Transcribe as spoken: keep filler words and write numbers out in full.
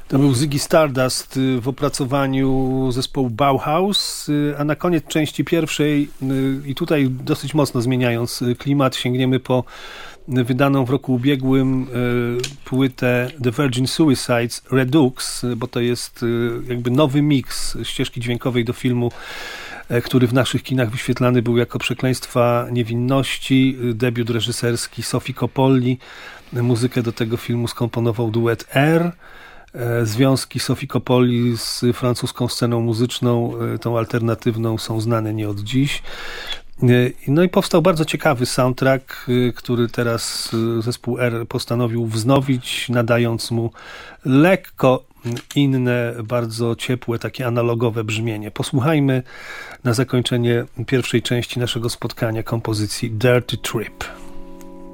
To był Ziggy Stardust w opracowaniu zespołu Bauhaus, a na koniec części pierwszej, i tutaj dosyć mocno zmieniając klimat, sięgniemy po wydaną w roku ubiegłym płytę The Virgin Suicides Redux, bo to jest jakby nowy miks ścieżki dźwiękowej do filmu, który w naszych kinach wyświetlany był jako Przekleństwa niewinności, debiut reżyserski Sofii Coppoli. Muzykę do tego filmu skomponował duet R. Związki Sofii Coppoli z francuską sceną muzyczną, tą alternatywną, są znane nie od dziś. No i powstał bardzo ciekawy soundtrack, który teraz zespół R postanowił wznowić, nadając mu lekko inne, bardzo ciepłe, takie analogowe brzmienie. Posłuchajmy na zakończenie pierwszej części naszego spotkania kompozycji Dirty Trip.